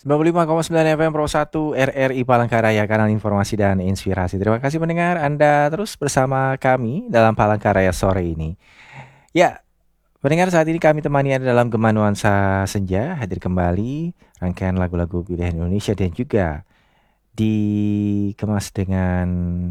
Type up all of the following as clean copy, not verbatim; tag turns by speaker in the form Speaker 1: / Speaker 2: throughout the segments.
Speaker 1: 95,9 FM Pro 1 RRI Palangkaraya, kanal informasi dan inspirasi. Terima kasih mendengar Anda terus bersama kami dalam Palangkaraya sore ini. Ya, pendengar, saat ini kami temani Anda dalam Gema Nuansa Senja, hadir kembali rangkaian lagu-lagu pilihan Indonesia dan juga dikemas dengan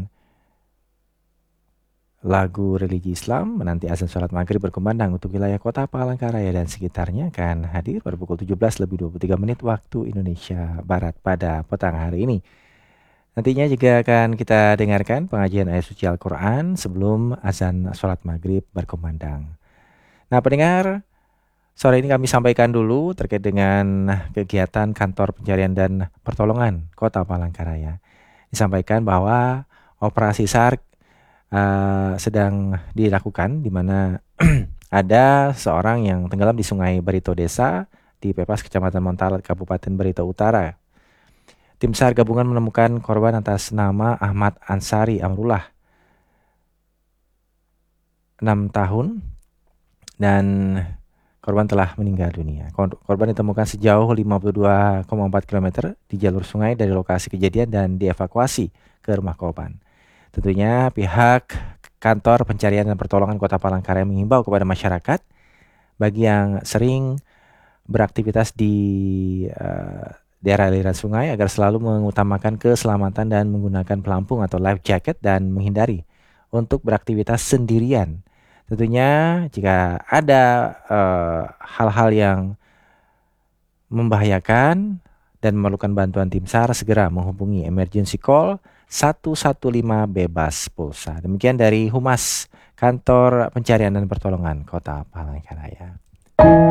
Speaker 1: lagu religi Islam. Menanti azan sholat maghrib berkumandang untuk wilayah kota Palangkaraya dan sekitarnya akan hadir pada pukul 17:23 waktu Indonesia Barat pada petang hari ini. Nantinya juga akan kita dengarkan pengajian ayat suci Al-Quran sebelum azan sholat maghrib berkumandang. Nah pendengar, sore ini kami sampaikan dulu terkait dengan kegiatan kantor pencarian dan pertolongan kota Palangkaraya. Disampaikan bahwa operasi SAR sedang dilakukan, di mana ada seorang yang tenggelam di Sungai Barito Desa di Pepas, Kecamatan Montalet, Kabupaten Barito Utara. Tim SAR gabungan menemukan korban atas nama Ahmad Ansari Amrullah, 6 tahun, dan korban telah meninggal dunia. Korban ditemukan sejauh 52,4 km di jalur sungai dari lokasi kejadian dan dievakuasi ke rumah korban. Tentunya pihak kantor pencarian dan pertolongan Kota Palangkaraya mengimbau kepada masyarakat bagi yang sering beraktivitas di daerah aliran sungai agar selalu mengutamakan keselamatan dan menggunakan pelampung atau life jacket dan menghindari untuk beraktivitas sendirian. Tentunya jika ada hal-hal yang membahayakan dan memerlukan bantuan tim SAR, segera menghubungi emergency call 115 bebas pulsa. Demikian dari Humas Kantor Pencarian dan Pertolongan Kota Palangkaraya.